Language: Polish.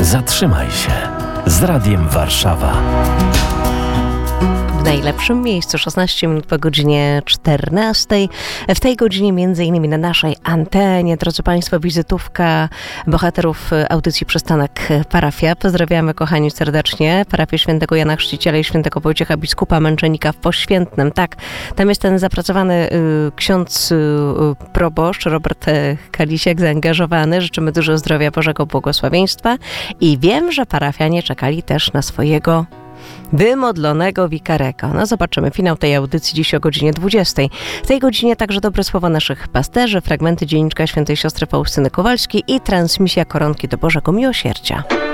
Zatrzymaj się z Radiem Warszawa. W najlepszym miejscu, 16 minut po godzinie 14. W tej godzinie między innymi na naszej antenie, drodzy Państwo, wizytówka bohaterów audycji Przystanek Parafia. Pozdrawiamy, kochani, serdecznie. Parafię Świętego Jana Chrzciciela i Świętego Wojciecha Biskupa Męczennika w Poświętnym. Tak, tam jest ten zapracowany ksiądz proboszcz Robert Kalisiak, zaangażowany. Życzymy dużo zdrowia, Bożego błogosławieństwa i wiem, że parafianie czekali też na swojego wymodlonego wikareka. No zobaczymy. Finał tej audycji dziś o godzinie 20. W tej godzinie także dobre słowo naszych pasterzy, fragmenty dzienniczka świętej siostry Faustyny Kowalskiej i transmisja Koronki do Bożego Miłosierdzia.